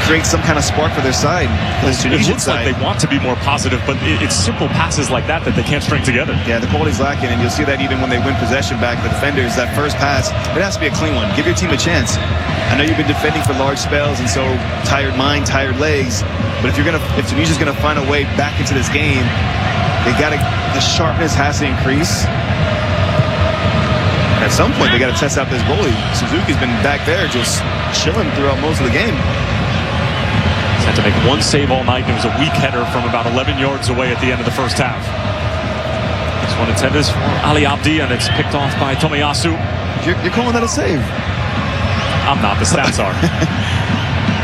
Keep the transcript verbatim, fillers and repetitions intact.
create some kind of spark for their side. For the It Tunisian looks side. like they want to be more positive, but it, it's simple passes like that that they can't string together. Yeah, the quality's lacking, and you'll see that even when they win possession back. The defenders, that first pass, it has to be a clean one. Give your team a chance. I know you've been defending for large spells, and so tired mind, tired legs. But if you're gonna, if Tunisia's gonna find a way back into this game, they gotta, the sharpness has to increase. And at some point, they gotta test out this goalie. Suzuki's been back there just chilling throughout most of the game. He's had to make one save all night, and it was a weak header from about eleven yards away at the end of the first half. This one intended for Ali Abdi, and it's picked off by Tomiyasu. You're, you're calling that a save? I'm not. The stats are.